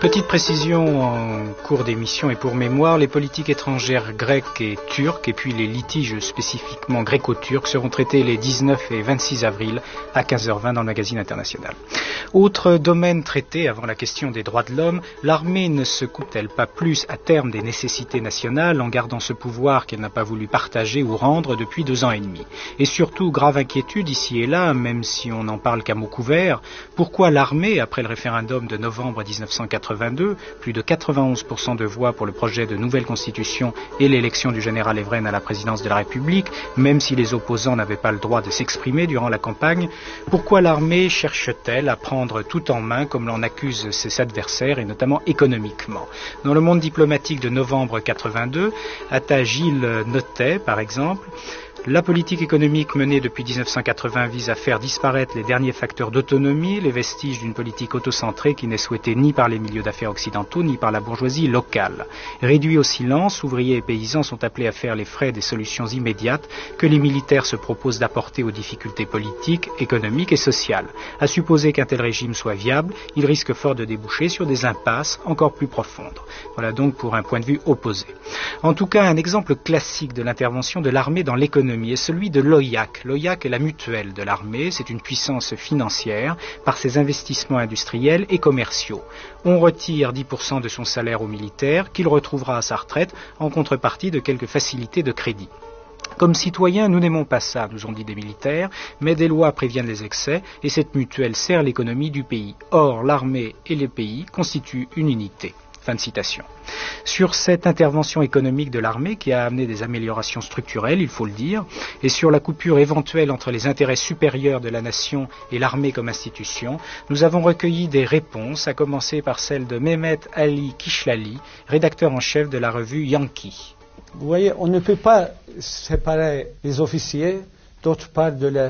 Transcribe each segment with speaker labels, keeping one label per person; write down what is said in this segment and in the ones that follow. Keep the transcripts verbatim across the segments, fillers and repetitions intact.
Speaker 1: Petite précision en cours d'émission et pour mémoire, les politiques étrangères grecques et turques et puis les litiges spécifiquement gréco-turcs seront traités les dix-neuf et vingt-six avril à quinze heures vingt dans le magazine international. Autre domaine traité avant la question des droits de l'homme, l'armée ne se coupe-t-elle pas plus à terme des nécessités nationales en gardant ce pouvoir qu'elle n'a pas voulu partager ou rendre depuis deux ans et demi? Et surtout, grave inquiétude ici et là, même si on n'en parle qu'à mots couverts, pourquoi l'armée, après le référendum de novembre dix-neuf cent quatre-vingt-deux, plus de quatre-vingt-onze pour cent de voix pour le projet de nouvelle constitution et l'élection du général Evren à la présidence de la République, même si les opposants n'avaient pas le droit de s'exprimer durant la campagne, pourquoi l'armée cherche-t-elle à prendre tout en main comme l'en accusent ses adversaires et notamment économiquement? Dans le Monde diplomatique de novembre quatre-vingt-deux, Atta Gilles notait, par exemple, la politique économique menée depuis dix-neuf cent quatre-vingts vise à faire disparaître les derniers facteurs d'autonomie, les vestiges d'une politique autocentrée qui n'est souhaitée ni par les milieux d'affaires occidentaux ni par la bourgeoisie locale. Réduits au silence, ouvriers et paysans sont appelés à faire les frais des solutions immédiates que les militaires se proposent d'apporter aux difficultés politiques, économiques et sociales. À supposer qu'un tel régime soit viable, il risque fort de déboucher sur des impasses encore plus profondes. Voilà donc pour un point de vue opposé. En tout cas, un exemple classique de l'intervention de l'armée dans l'économie est celui de l'O I A C. L'O I A C est la mutuelle de l'armée, c'est une puissance financière par ses investissements industriels et commerciaux. On retire dix pour cent de son salaire aux militaires qu'il retrouvera à sa retraite en contrepartie de quelques facilités de crédit. Comme citoyens, nous n'aimons pas ça, nous ont dit des militaires, mais des lois préviennent les excès et cette mutuelle sert l'économie du pays. Or, l'armée et les pays constituent une unité. Fin de citation. Sur cette intervention économique de l'armée qui a amené des améliorations structurelles, il faut le dire, et sur la coupure éventuelle entre les intérêts supérieurs de la nation et l'armée comme institution, nous avons recueilli des réponses, à commencer par celle de Mehmet Ali Kishlali, rédacteur en chef de la revue Yankee.
Speaker 2: Vous voyez, on ne peut pas séparer les officiers d'autre part de la,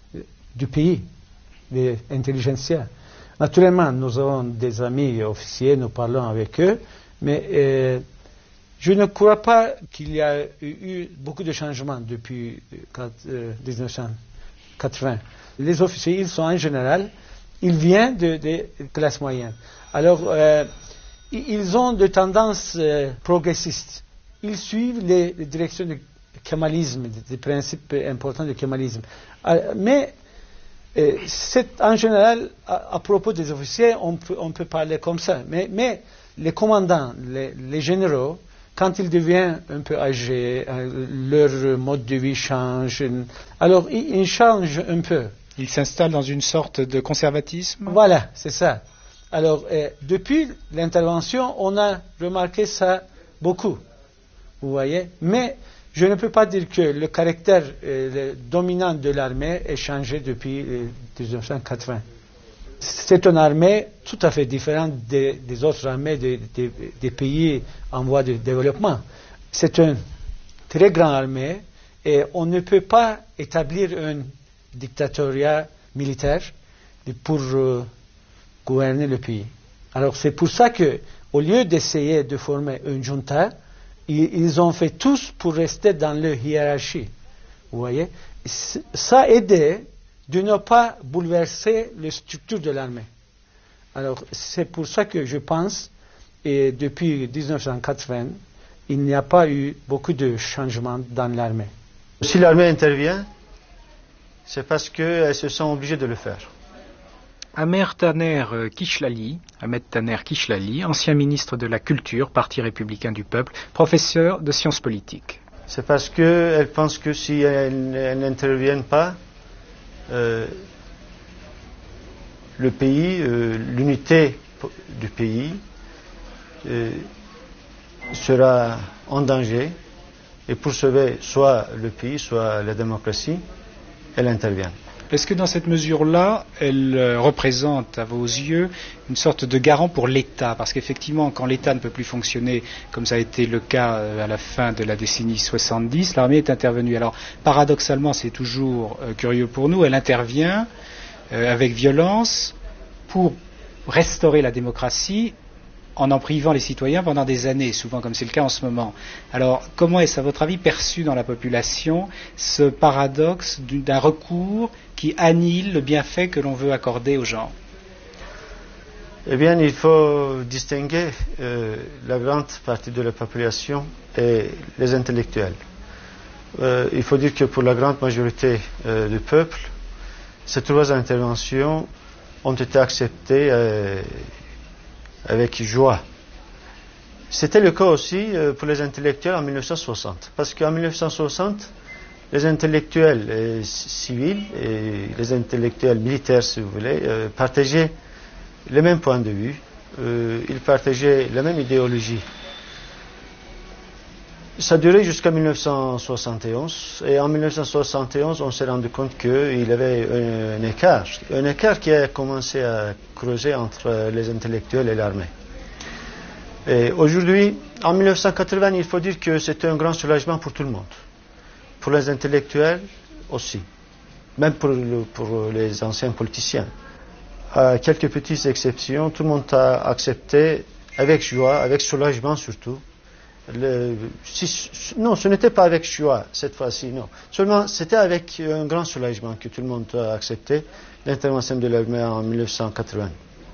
Speaker 2: du pays, des intelligentsia. Naturellement, nous avons des amis officiers, nous parlons avec eux, mais euh, je ne crois pas qu'il y a eu beaucoup de changements depuis euh, dix-neuf cent quatre-vingts. Les officiers, ils sont en général, ils viennent de, de classes moyennes. Alors, euh, ils ont de tendances euh, progressistes. Ils suivent les, les directions du kémalisme, des, des principes importants du kémalisme. Euh, mais Euh, c'est, en général, à, à propos des officiers, on peut, on peut parler comme ça. Mais, mais les commandants, les, les généraux, quand ils deviennent un peu âgés, euh, leur mode de vie change. Alors, ils, ils changent un peu.
Speaker 1: Ils s'installent dans une sorte de conservatisme?
Speaker 2: Voilà, c'est ça. Alors, euh, depuis l'intervention, on a remarqué ça beaucoup. Vous voyez? Mais je ne peux pas dire que le caractère euh, le dominant de l'armée ait changé depuis euh, dix-neuf cent quatre-vingts. C'est une armée tout à fait différente des, des autres armées des, des, des pays en voie de développement. C'est une très grande armée et on ne peut pas établir un dictatoriat militaire pour euh, gouverner le pays. Alors c'est pour ça que, au lieu d'essayer de former une junta, ils ont fait tous pour rester dans leur hiérarchie. Vous voyez? Ça a aidé de ne pas bouleverser les structures de l'armée. Alors, c'est pour ça que je pense, et depuis dix-neuf cent quatre-vingts, il n'y a pas eu beaucoup de changements dans l'armée.
Speaker 3: Si l'armée intervient, c'est parce qu'elles se sont obligées de le faire.
Speaker 1: Ahmed Taner Kishlali, Ahmed Taner Kishlali, ancien ministre de la Culture, Parti républicain du peuple, professeur de sciences politiques.
Speaker 3: C'est parce qu'elles pensent que si elles, elles n'interviennent pas, euh, le pays, euh, l'unité du pays euh, sera en danger. Et pour sauver soit le pays, soit la démocratie, elles interviennent.
Speaker 1: Est-ce que dans cette mesure-là, elle euh, représente, à vos yeux, une sorte de garant pour l'État? Parce qu'effectivement, quand l'État ne peut plus fonctionner, comme ça a été le cas euh, à la fin de la décennie soixante-dix, l'armée est intervenue. Alors, paradoxalement, c'est toujours euh, curieux pour nous, elle intervient euh, avec violence pour restaurer la démocratie en en privant les citoyens pendant des années, souvent comme c'est le cas en ce moment. Alors, comment est-ce, à votre avis, perçu dans la population ce paradoxe d'un recours qui annihile le bienfait que l'on veut accorder aux gens?
Speaker 3: Eh bien, il faut distinguer euh, la grande partie de la population et les intellectuels. Euh, il faut dire que pour la grande majorité euh, du peuple, ces trois interventions ont été acceptées euh, avec joie. C'était le cas aussi euh, pour les intellectuels en mille neuf cent soixante, parce qu'en mille neuf cent soixante, les intellectuels euh, civils et les intellectuels militaires, si vous voulez, euh, partageaient les mêmes points de vue, euh, ils partageaient la même idéologie. Ça durait jusqu'à mille neuf cent soixante et onze, et en mille neuf cent soixante et onze, on s'est rendu compte qu'il y avait un, un écart, un écart qui a commencé à creuser entre les intellectuels et l'armée. Et aujourd'hui, en mille neuf cent quatre-vingts, il faut dire que c'était un grand soulagement pour tout le monde, pour les intellectuels aussi, même pour, le, pour les anciens politiciens. À quelques petites exceptions, tout le monde a accepté avec joie, avec soulagement surtout. Le, si, non, ce n'était pas avec joie cette fois-ci, non. Seulement, c'était avec un grand soulagement que tout le monde a accepté l'intervention de l'armée en mille neuf cent quatre-vingts.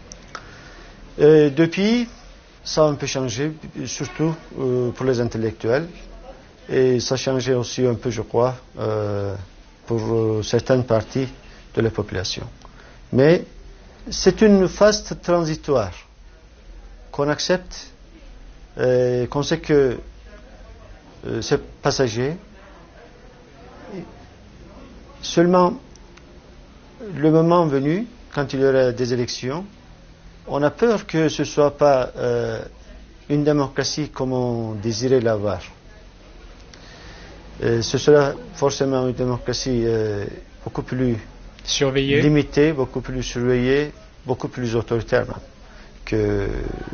Speaker 3: Et depuis, ça a un peu changé, surtout euh, pour les intellectuels. Et ça a changé aussi un peu, je crois, euh, pour euh, certaines parties de la population. Mais c'est une phase transitoire qu'on accepte, euh, qu'on sait que euh, c'est passager. Seulement, le moment venu, quand il y aura des élections, on a peur que ce ne soit pas euh, une démocratie comme on désirait l'avoir. Euh, ce sera forcément une démocratie euh, beaucoup plus
Speaker 1: surveillée,
Speaker 3: limitée, beaucoup plus surveillée, beaucoup plus autoritaire même, que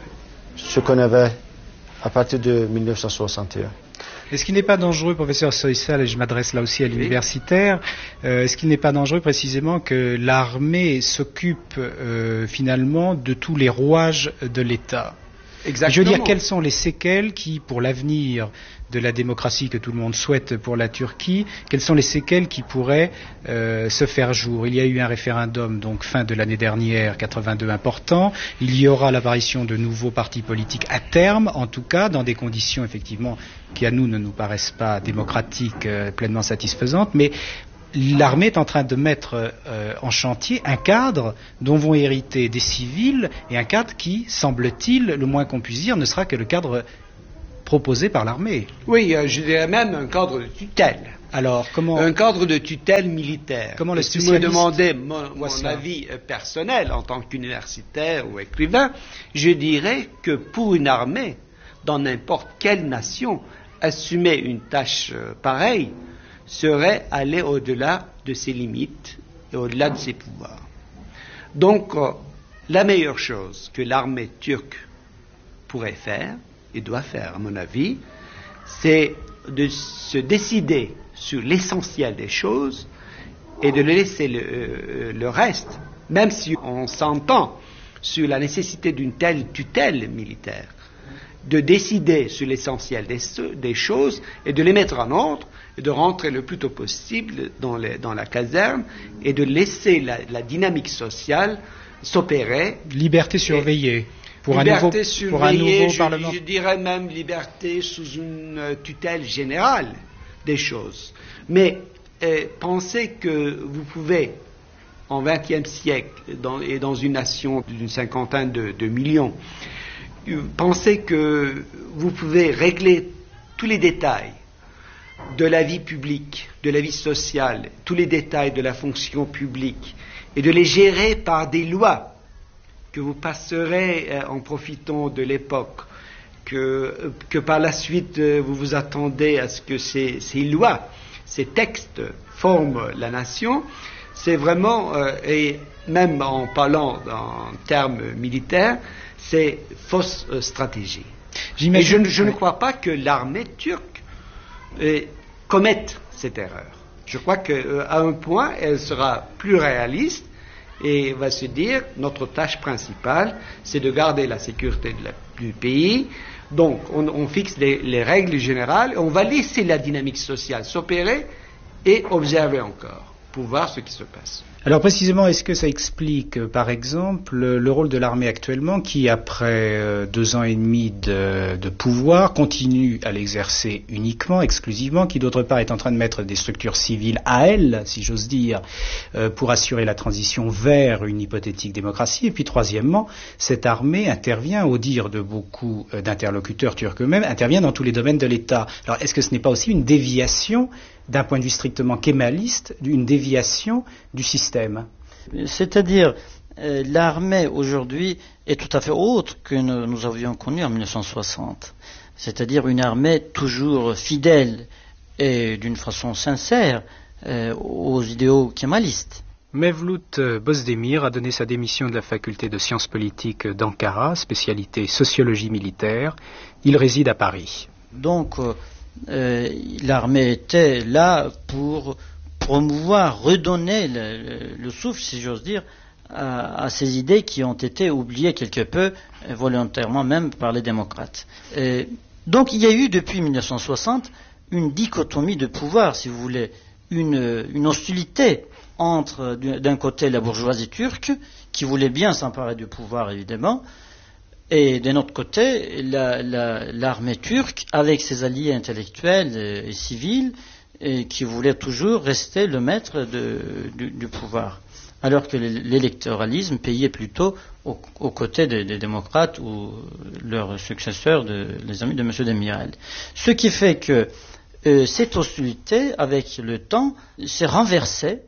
Speaker 3: ce qu'on avait à partir de mille neuf cent soixante et un.
Speaker 1: Est-ce qu'il n'est pas dangereux, professeur Soysal, et je m'adresse là aussi à l'universitaire, euh, est-ce qu'il n'est pas dangereux précisément que l'armée s'occupe euh, finalement de tous les rouages de l'État? Exactement. Je veux dire, quelles sont les séquelles qui, pour l'avenir de la démocratie que tout le monde souhaite pour la Turquie, quelles sont les séquelles qui pourraient euh, se faire jour? Il y a eu un référendum, donc fin de l'année dernière, quatre-vingt-deux, important. Il y aura l'apparition de nouveaux partis politiques à terme, en tout cas, dans des conditions effectivement qui à nous ne nous paraissent pas démocratiques, euh, pleinement satisfaisantes, mais l'armée est en train de mettre euh, en chantier un cadre dont vont hériter des civils, et un cadre qui, semble-t-il, le moins qu'on puisse dire, ne sera que le cadre proposé par l'armée.
Speaker 4: Oui, euh, je dirais même un cadre de tutelle.
Speaker 1: Alors, comment...
Speaker 4: Un cadre de tutelle militaire.
Speaker 1: Comment le
Speaker 4: spécialiste... Si vous me demandez mon, mon avis euh, personnel en tant qu'universitaire ou écrivain, je dirais que pour une armée, dans n'importe quelle nation, assumer une tâche euh, pareille serait aller au-delà de ses limites et au-delà de ses pouvoirs. Donc, euh, la meilleure chose que l'armée turque pourrait faire, et doit faire à mon avis, c'est de se décider sur l'essentiel des choses et de laisser le, euh, le reste, même si on s'entend sur la nécessité d'une telle tutelle militaire, de décider sur l'essentiel des, des choses et de les mettre en ordre et de rentrer le plus tôt possible dans, les, dans la caserne et de laisser la, la dynamique sociale s'opérer.
Speaker 1: Liberté surveillée.
Speaker 4: Pour liberté un nouveau, pour un nouveau je, Parlement. Je dirais même liberté sous une tutelle générale des choses. Mais euh, pensez que vous pouvez, en vingtième siècle, dans, et dans une nation d'une cinquantaine de, de millions, pensez que vous pouvez régler tous les détails de la vie publique, de la vie sociale, tous les détails de la fonction publique, et de les gérer par des lois que vous passerez euh, en profitant de l'époque, que, que par la suite euh, vous vous attendez à ce que ces, ces lois, ces textes forment la nation, c'est vraiment, euh, et même en parlant en termes militaires, c'est fausse euh, stratégie. Et je, je ne crois pas que l'armée turque euh, commette cette erreur. Je crois qu'à euh, un point, elle sera plus réaliste et va se dire, notre tâche principale, c'est de garder la sécurité de la, du pays. Donc, on, on fixe les, les règles générales, on va laisser la dynamique sociale s'opérer et observer encore, pour voir ce qui se passe.
Speaker 1: Alors précisément, est-ce que ça explique, par exemple, le rôle de l'armée actuellement qui, après deux ans et demi de, de pouvoir, continue à l'exercer uniquement, exclusivement, qui d'autre part est en train de mettre des structures civiles à elle, si j'ose dire, euh, pour assurer la transition vers une hypothétique démocratie. Et puis troisièmement, cette armée intervient, au dire de beaucoup d'interlocuteurs turcs eux-mêmes, intervient dans tous les domaines de l'État. Alors est-ce que ce n'est pas aussi une déviation d'un point de vue strictement kémaliste, une déviation du système?
Speaker 5: C'est-à-dire, euh, l'armée aujourd'hui est tout à fait autre que nous, nous avions connu en mille neuf cent soixante. C'est-à-dire une armée toujours fidèle et d'une façon sincère euh, aux idéaux kémalistes.
Speaker 1: Mevlut Bozdemir a donné sa démission de la faculté de sciences politiques d'Ankara, spécialité sociologie militaire. Il réside à Paris.
Speaker 5: Donc, euh, Euh, l'armée était là pour promouvoir, redonner le, le, le souffle, si j'ose dire, à, à ces idées qui ont été oubliées quelque peu, euh, volontairement même, par les démocrates. Euh, donc il y a eu depuis mille neuf cent soixante une dichotomie de pouvoir, si vous voulez, une, une hostilité entre d'un côté la bourgeoisie turque, qui voulait bien s'emparer du pouvoir évidemment, et d'un autre côté, la, la, l'armée turque, avec ses alliés intellectuels et, et civils, et qui voulaient toujours rester le maître de, du, du pouvoir. Alors que l'électoralisme payait plutôt aux, aux côtés des, des démocrates ou leurs successeurs, de, les amis de M. Demirel. Ce qui fait que euh, cette hostilité, avec le temps, s'est renversée,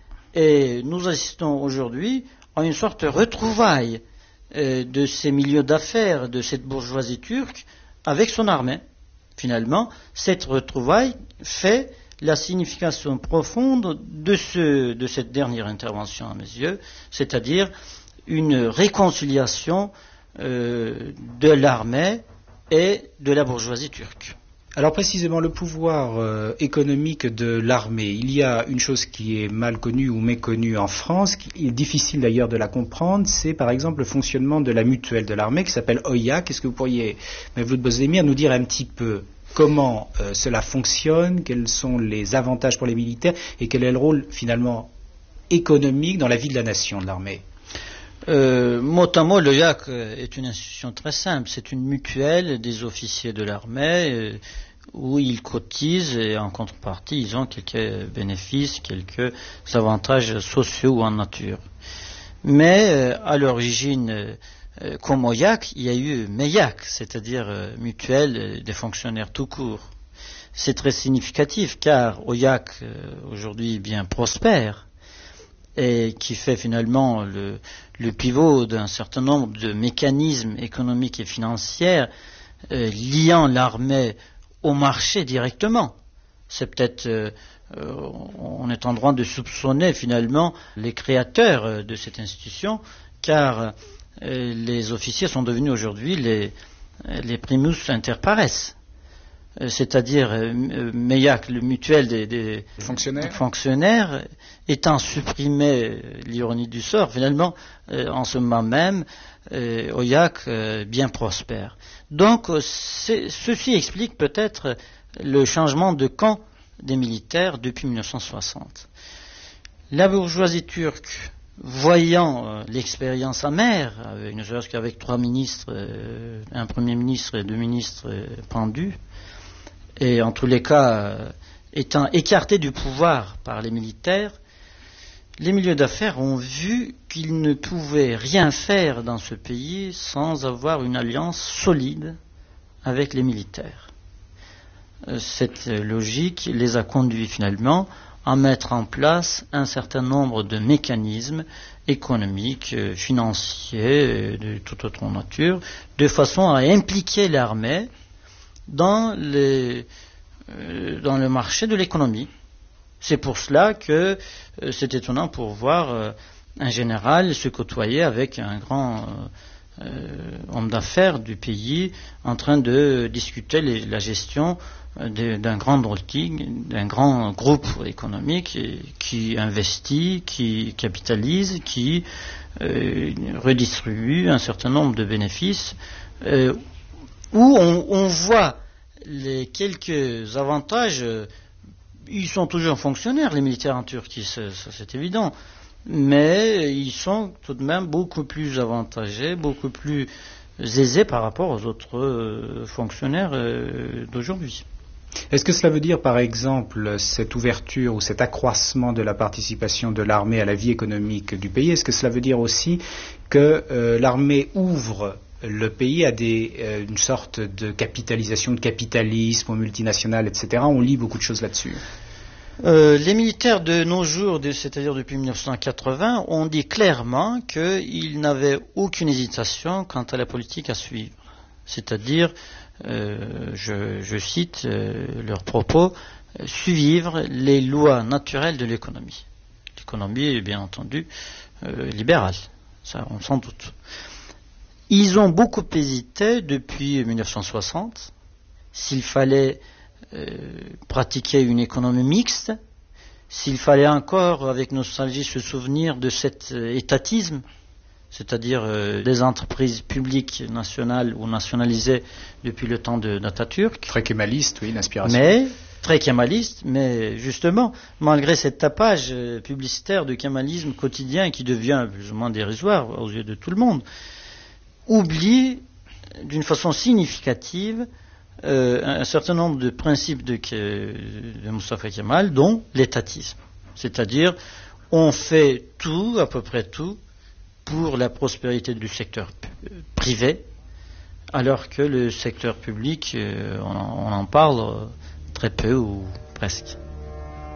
Speaker 5: et nous assistons aujourd'hui à une sorte de retrouvaille de ces milieux d'affaires, de cette bourgeoisie turque, avec son armée. Finalement, cette retrouvaille fait la signification profonde de, ce, de cette dernière intervention, à mes yeux, c'est-à-dire une réconciliation euh, de l'armée et de la bourgeoisie turque.
Speaker 1: Alors précisément, le pouvoir euh, économique de l'armée, il y a une chose qui est mal connue ou méconnue en France, qui est difficile d'ailleurs de la comprendre, c'est par exemple le fonctionnement de la mutuelle de l'armée qui s'appelle O I A C. Est-ce que vous pourriez, Mevlut Bozdemir, nous dire un petit peu comment euh, cela fonctionne, quels sont les avantages pour les militaires et quel est le rôle finalement économique dans la vie de la nation de l'armée?
Speaker 5: Euh, mot à mot, l'O I A C est une institution très simple. C'est une mutuelle des officiers de l'armée euh, où ils cotisent et en contrepartie, ils ont quelques bénéfices, quelques avantages sociaux ou en nature. Mais euh, à l'origine, euh, comme O I A C, il y a eu M E I A C, c'est-à-dire euh, mutuelle des fonctionnaires tout court. C'est très significatif car O I A C euh, aujourd'hui bien prospère, et qui fait finalement le, le pivot d'un certain nombre de mécanismes économiques et financiers euh, liant l'armée au marché directement. C'est peut-être, euh, on est en droit de soupçonner finalement les créateurs euh, de cette institution, car euh, les officiers sont devenus aujourd'hui les, les primus inter pares. C'est-à-dire euh, M E I A C, le mutuel des, des
Speaker 1: fonctionnaires.
Speaker 5: fonctionnaires, étant supprimé, l'ironie du sort, finalement, euh, en ce moment même, euh, O I A C euh, bien prospère. Donc, ceci explique peut-être le changement de camp des militaires depuis mille neuf cent soixante. La bourgeoisie turque, voyant euh, l'expérience amère, avec, ne serait-ce qu'avec trois ministres, euh, un premier ministre et deux ministres euh, pendus, et en tous les cas euh, étant écartés du pouvoir par les militaires, les milieux d'affaires ont vu qu'ils ne pouvaient rien faire dans ce pays sans avoir une alliance solide avec les militaires. Euh, cette logique les a conduits finalement à mettre en place un certain nombre de mécanismes économiques, euh, financiers, de toute autre nature, de façon à impliquer l'armée dans, les, euh, dans le marché de l'économie. C'est pour cela que euh, c'est étonnant pour voir euh, un général se côtoyer avec un grand euh, homme d'affaires du pays en train de discuter les, la gestion de, d'un grand holding, d'un grand groupe économique qui investit, qui capitalise, qui euh, redistribue un certain nombre de bénéfices, euh, où on, on voit les quelques avantages. Ils sont toujours fonctionnaires, les militaires en Turquie, c'est, c'est évident, mais ils sont tout de même beaucoup plus avantagés, beaucoup plus aisés par rapport aux autres euh, fonctionnaires euh, d'aujourd'hui.
Speaker 1: Est-ce que cela veut dire, par exemple, cette ouverture ou cet accroissement de la participation de l'armée à la vie économique du pays, est-ce que cela veut dire aussi que euh, l'armée ouvre le pays à des, euh, une sorte de capitalisation, de capitalisme aux multinationales, et cetera. On lit beaucoup de choses là-dessus.
Speaker 5: Euh, les militaires de nos jours, de, c'est-à-dire depuis mille neuf cent quatre-vingts, ont dit clairement qu'ils n'avaient aucune hésitation quant à la politique à suivre. C'est-à-dire, euh, je, je cite euh, leurs propos, euh, suivre les lois naturelles de l'économie. L'économie est bien entendu euh, libérale, ça on s'en doute. Ils ont beaucoup hésité depuis mille neuf cent soixante s'il fallait euh, pratiquer une économie mixte, s'il fallait encore, avec nostalgie, se souvenir de cet euh, étatisme, c'est-à-dire euh, des entreprises publiques nationales ou nationalisées depuis le temps de d'Atatürk.
Speaker 1: Très kémaliste, oui, l'inspiration.
Speaker 5: Mais, très kémaliste, mais justement, malgré cet tapage euh, publicitaire de kémalisme quotidien qui devient plus ou moins dérisoire aux yeux de tout le monde, oublie d'une façon significative euh, un certain nombre de principes de, de Mustafa Kemal, dont l'étatisme. C'est-à-dire, on fait tout, à peu près tout, pour la prospérité du secteur privé, alors que le secteur public, euh, on, on en parle très peu ou presque.